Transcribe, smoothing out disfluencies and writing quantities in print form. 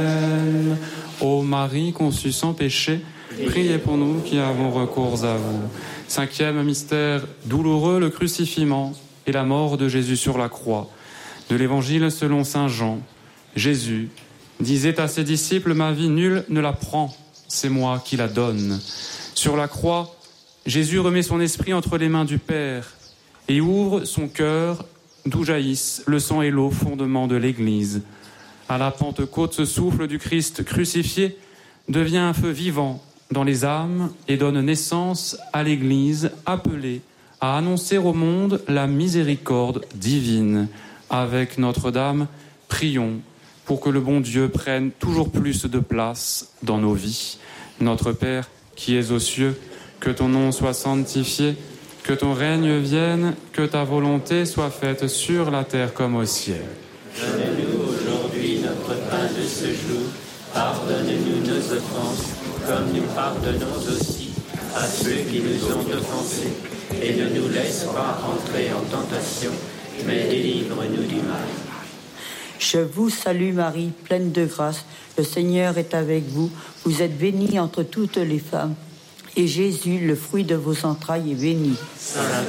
Ô Marie conçue sans péché, priez pour nous qui avons recours à vous. 5e mystère douloureux, le crucifixion et la mort de Jésus sur la croix. De l'Évangile selon saint Jean. Jésus disait à ses disciples, ma vie nul ne la prend, c'est moi qui la donne. Sur la croix, Jésus remet son esprit entre les mains du Père et ouvre son cœur d'où jaillissent le sang et l'eau, fondement de l'Église. À la Pentecôte, ce souffle du Christ crucifié devient un feu vivant dans les âmes et donne naissance à l'Église appelée à annoncer au monde la miséricorde divine. Avec Notre-Dame, prions pour que le bon Dieu prenne toujours plus de place dans nos vies. Notre Père qui es aux cieux, que ton nom soit sanctifié, que ton règne vienne, que ta volonté soit faite sur la terre comme au ciel. Donne-nous aujourd'hui notre pain de ce jour. Pardonne-nous nos offenses, comme nous pardonnons aussi à ceux qui nous ont offensés. Et ne nous laisse pas entrer en tentation, mais délivre-nous du mal. Je vous salue Marie, pleine de grâce, le Seigneur est avec vous. Vous êtes bénie entre toutes les femmes. Et Jésus, le fruit de vos entrailles, est béni.